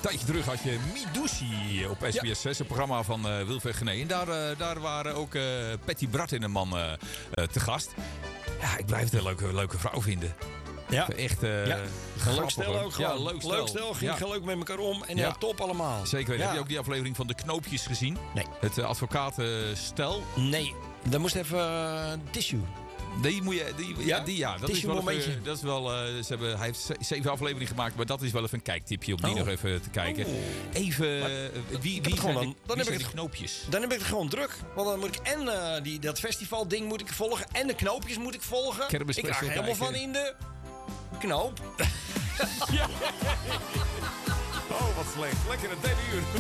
tijdje terug had je Midushi op SBS 6, een programma van Wilfred Genee. En daar waren ook Patty Bart en een man te gast. Ja, ik blijf het een leuke vrouw vinden. Ja. Echt een leuk stel ook gewoon. Ja, leuk stel. Ging leuk met elkaar om. En ja, top allemaal. Zeker weten. Heb je ook die aflevering van de Knoopjes gezien? Nee. Het advocatenstel? Nee. Dan moest even tissue. Die moet je, dat is wel momentje. Hij heeft 7 afleveringen gemaakt, maar dat is wel even een kijktipje om die nog even te kijken. Even, wie zijn de knoopjes? Dan heb ik het gewoon druk. Want dan moet ik en dat festivalding moet ik volgen. En de knoopjes moet ik volgen. Ik raak helemaal van in de knoop. Oh, wat slecht. Lekker een derde uur.